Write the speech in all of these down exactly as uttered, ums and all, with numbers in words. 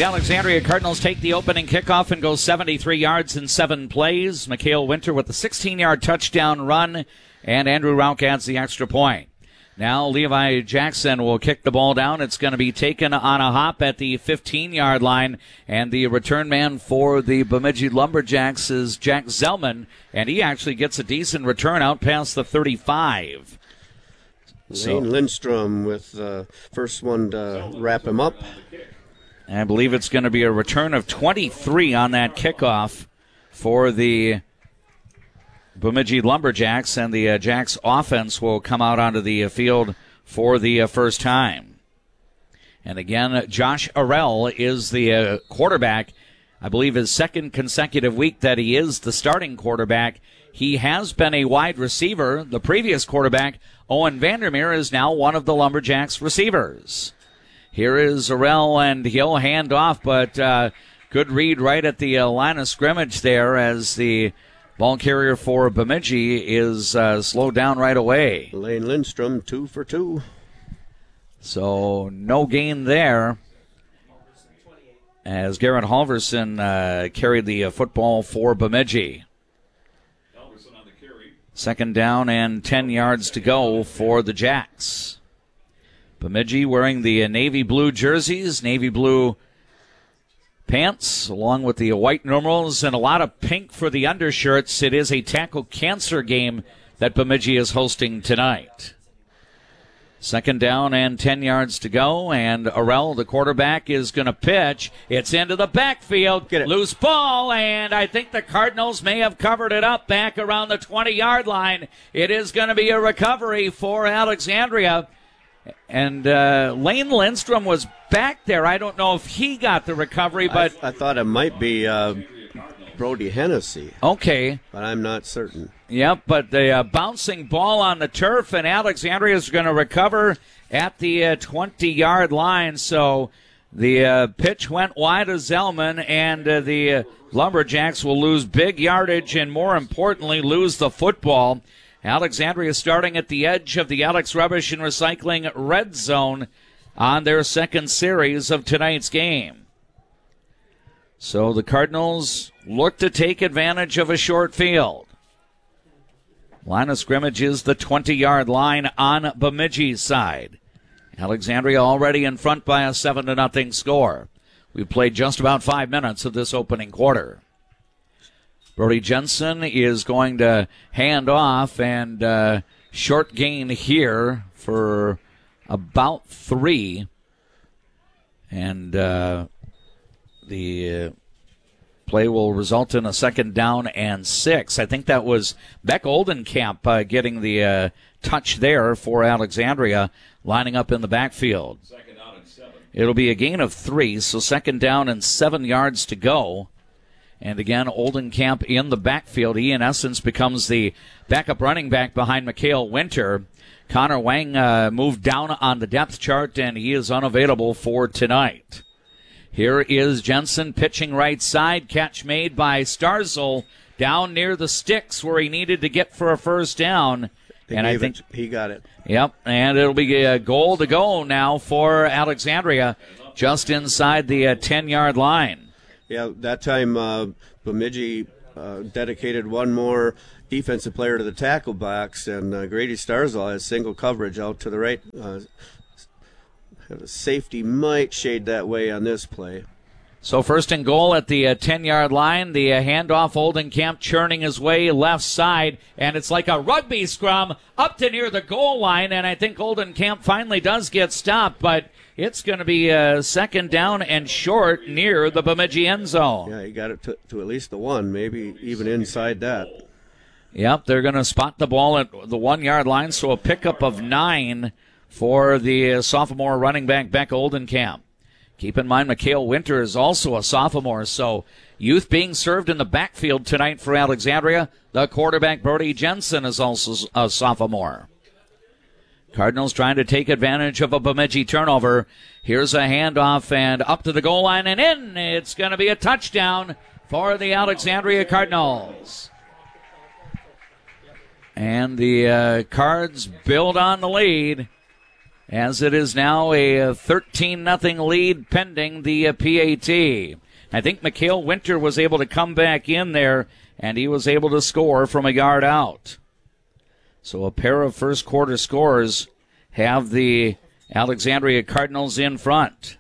The Alexandria Cardinals take the opening kickoff and go seventy-three yards in seven plays. Mikhail Winter with the sixteen-yard touchdown run, and Andrew Rauch adds the extra point. Now Levi Jackson will kick the ball down. It's going to be taken on a hop at the fifteen-yard line, and the return man for the Bemidji Lumberjacks is Jack Zellman, and he actually gets a decent return out past the thirty-five. Lane so, Lindstrom with the first one to wrap him up. I believe it's going to be a return of twenty-three on that kickoff for the Bemidji Lumberjacks, and the uh, Jacks offense will come out onto the uh, field for the uh, first time. And again, Josh Arell is the uh, quarterback. I believe his second consecutive week that he is the starting quarterback. He has been a wide receiver. The previous quarterback, Owen Vandermeer, is now one of the Lumberjacks receivers. Here is Arell, and he'll hand off, but uh, good read right at the uh, line of scrimmage there as the ball carrier for Bemidji is uh, slowed down right away. Lane Lindstrom, two for two. So no gain there as Garrett Halverson uh, carried the uh, football for Bemidji. Second down and ten yards to go for the Jacks. Bemidji wearing the uh, navy blue jerseys, navy blue pants, along with the white numerals and a lot of pink for the undershirts. It is a tackle cancer game that Bemidji is hosting tonight. Second down and ten yards to go, and Arell, the quarterback, is going to pitch. It's into the backfield. Get it. Loose ball, and I think the Cardinals may have covered it up back around the twenty-yard line. It is going to be a recovery for Alexandria. And uh, Lane Lindstrom was back there. I don't know if he got the recovery, but I, I thought it might be uh, Brody Hennessy. Okay. But I'm not certain. Yep, but the uh, bouncing ball on the turf, and Alexandria is going to recover at the uh, twenty-yard line. So the uh, pitch went wide of Zellman, and uh, the uh, Lumberjacks will lose big yardage and, more importantly, lose the football. Alexandria starting at the edge of the Alex Rubbish and Recycling red zone on their second series of tonight's game. So the Cardinals look to take advantage of a short field. Line of scrimmage is the twenty-yard line on Bemidji's side. Alexandria already in front by a seven to nothing score. We've played just about five minutes of this opening quarter. Brody Jensen is going to hand off, and uh, short gain here for about three. And uh, the uh, play will result in a second down and six. I think that was Beck Oldenkamp uh, getting the uh, touch there for Alexandria, lining up in the backfield. Second down and seven. It'll be a gain of three, so second down and seven yards to go. And again, Oldenkamp in the backfield. He, in essence, becomes the backup running back behind Mikhail Winter. Connor Wang uh, moved down on the depth chart, and he is unavailable for tonight. Here is Jensen pitching right side. Catch made by Starzl down near the sticks where he needed to get for a first down. They and I think it. He got it. Yep, and it'll be a goal to go now for Alexandria, just inside the uh, ten-yard line. Yeah, that time uh, Bemidji uh, dedicated one more defensive player to the tackle box, and uh, Grady Starzl has single coverage out to the right. Uh, safety might shade that way on this play. So first and goal at the uh, ten-yard line. The uh, handoff, Oldenkamp churning his way left side, and it's like a rugby scrum up to near the goal line, and I think Oldenkamp finally does get stopped, but it's going to be a second down and short near the Bemidji end zone. Yeah, he got it to, to at least the one, maybe even inside that. Yep, they're going to spot the ball at the one-yard line, so a pickup of nine for the uh, sophomore running back, Beck Oldenkamp. Keep in mind, Mikhail Winter is also a sophomore, so youth being served in the backfield tonight for Alexandria. The quarterback, Brody Jensen, is also a sophomore. Cardinals trying to take advantage of a Bemidji turnover. Here's a handoff, and up to the goal line and in. It's going to be a touchdown for the Alexandria Cardinals. And the uh, Cards build on the lead as it is now a thirteen nothing lead pending the uh, P A T. I think Mikhail Winter was able to come back in there, and he was able to score from a yard out. So a pair of first quarter scores have the Alexandria Cardinals in front.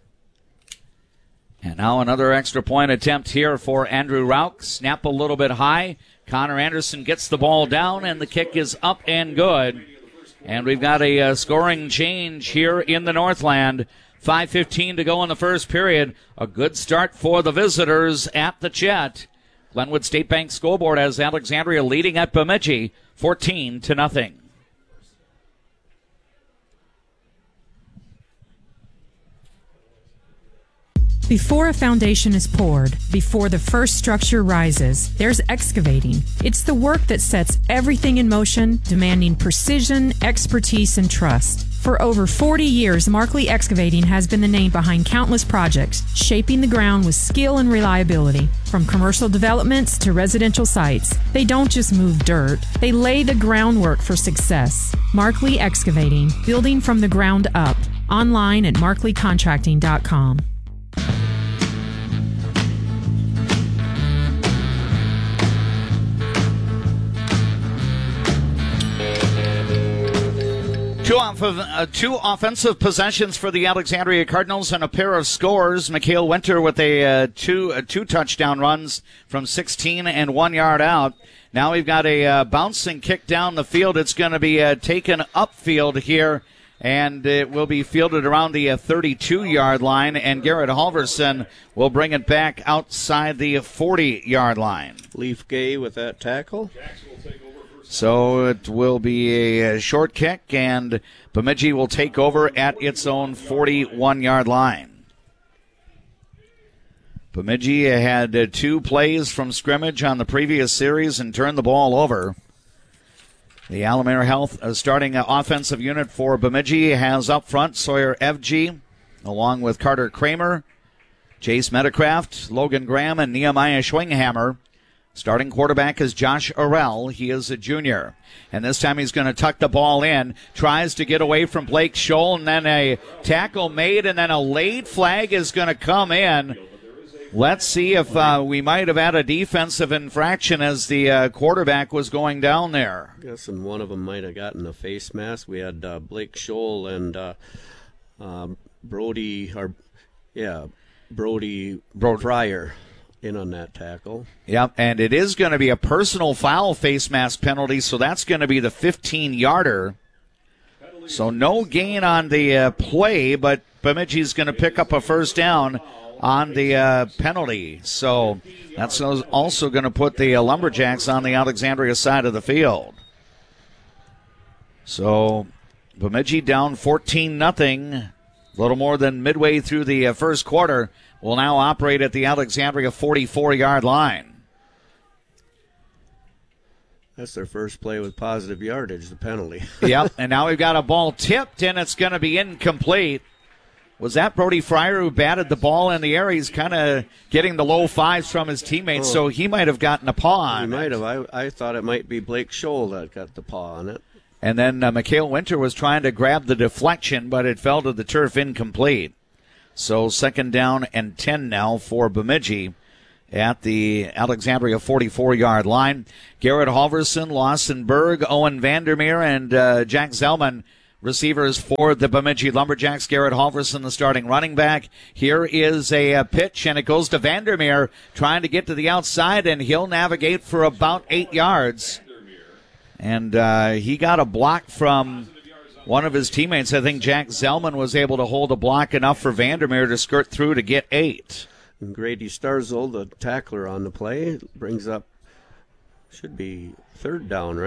And now another extra point attempt here for Andrew Rauch. Snap a little bit high. Connor Anderson gets the ball down, and the kick is up and good. And we've got a uh, scoring change here in the Northland. five fifteen to go in the first period. A good start for the visitors at the Chet. Glenwood State Bank scoreboard has Alexandria leading at Bemidji fourteen to nothing. Before a foundation is poured, before the first structure rises, there's excavating. It's the work that sets everything in motion, demanding precision, expertise, and trust. For over forty years, Markley Excavating has been the name behind countless projects, shaping the ground with skill and reliability. From commercial developments to residential sites, they don't just move dirt, they lay the groundwork for success. Markley Excavating, building from the ground up. Online at markley contracting dot com. Two, off of, uh, two offensive possessions for the Alexandria Cardinals and a pair of scores. Mikhail Winter with a uh, two uh, two touchdown runs from sixteen and one yard out. Now we've got a uh, bouncing kick down the field. It's going to be uh, taken upfield here, and it will be fielded around the uh, thirty-two yard line, and Garrett Halverson will bring it back outside the forty yard line. Leaf Gay with that tackle. So it will be a short kick, and Bemidji will take over at its own forty-one yard line. Bemidji had two plays from scrimmage on the previous series and turned the ball over. The Alameda Health uh, starting uh, offensive unit for Bemidji has up front Sawyer Evgie, along with Carter Kramer, Jace Metacraft, Logan Graham, and Nehemiah Schwinghammer. Starting quarterback is Josh Arell. He is a junior. And this time he's going to tuck the ball in. Tries to get away from Blake Scholl, and then a tackle made, and then a late flag is going to come in. Let's see if uh, we might have had a defensive infraction as the uh, quarterback was going down there. I guess and one of them might have gotten a face mask. We had uh, Blake Scholl and uh, uh, Brody, or yeah, Brody, Brody Fryer. In on that tackle. Yep, and it is going to be a personal foul face mask penalty, so that's going to be the fifteen yarder. So no gain on the uh, play, but Bemidji's going to pick up a first down on the uh, penalty. So that's also going to put the uh, Lumberjacks on the Alexandria side of the field. So Bemidji down fourteen nothing, a little more than midway through the uh, first quarter. Will now operate at the Alexandria forty-four yard line. That's their first play with positive yardage, the penalty. Yep, and now we've got a ball tipped, and it's going to be incomplete. Was that Brody Fryer who batted the ball in the air? He's kind of getting the low fives from his teammates, oh. so he might have gotten a paw on he it. He might have. I, I thought it might be Blake Scholl that got the paw on it. And then uh, Mikhail Winter was trying to grab the deflection, but it fell to the turf incomplete. So second down and ten now for Bemidji at the Alexandria forty-four yard line. Garrett Halverson, Lawson Berg, Owen Vandermeer, and uh, Jack Zellman, receivers for the Bemidji Lumberjacks. Garrett Halverson, the starting running back. Here is a, a pitch, and it goes to Vandermeer, trying to get to the outside, and he'll navigate for about eight yards. And uh, he got a block from one of his teammates. I think Jack Zellman was able to hold a block enough for Vandermeer to skirt through to get eight. And Grady Starzel, the tackler on the play, brings up, should be third down, right?